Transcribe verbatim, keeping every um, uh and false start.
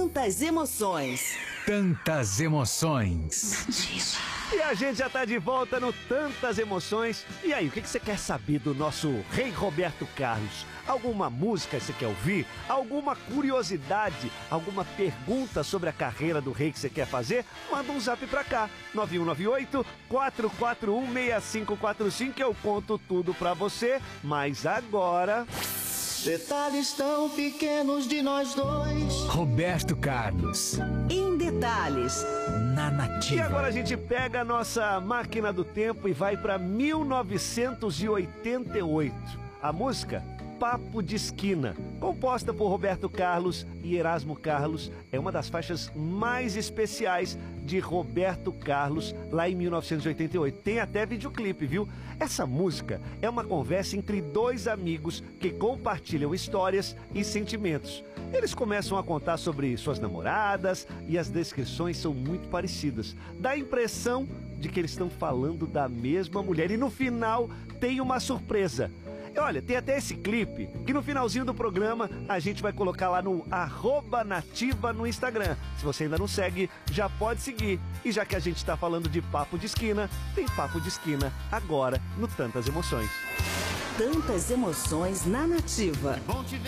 Tantas emoções. Tantas emoções. E a gente já tá de volta no Tantas Emoções. E aí, o que que você quer saber do nosso rei Roberto Carlos? Alguma música que você quer ouvir? Alguma curiosidade? Alguma pergunta sobre a carreira do rei que você quer fazer? Manda um zap pra cá, nove um nove oito, quatro quatro um, seis cinco quatro cinco, que eu conto tudo pra você. Mas agora... detalhes tão pequenos de nós dois. Roberto Carlos. Em detalhes. Na Nativa. E agora a gente pega a nossa máquina do tempo e vai para mil novecentos e oitenta e oito. A música Papo de Esquina, composta por Roberto Carlos e Erasmo Carlos, é uma das faixas mais especiais de Roberto Carlos lá em mil novecentos e oitenta e oito. Tem até videoclipe, viu? Essa música é uma conversa entre dois amigos que compartilham histórias e sentimentos. Eles começam a contar sobre suas namoradas e as descrições são muito parecidas. Dá a impressão de que eles estão falando da mesma mulher e no final tem uma surpresa. E olha, tem até esse clipe que no finalzinho do programa a gente vai colocar lá no arroba nativa no Instagram. Se você ainda não segue, já pode seguir. E já que a gente está falando de papo de esquina, tem papo de esquina agora no Tantas Emoções. Tantas emoções na Nativa.